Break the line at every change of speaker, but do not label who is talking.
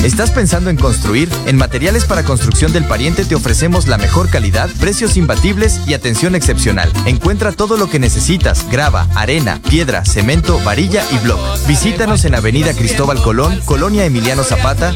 ¿Estás pensando en construir? En Materiales para Construcción del Pariente te ofrecemos la mejor calidad, precios imbatibles y atención excepcional. Encuentra todo lo que necesitas: grava, arena, piedra, cemento, varilla y block. Visítanos en Avenida Cristóbal Colón, Colonia Emiliano Zapata,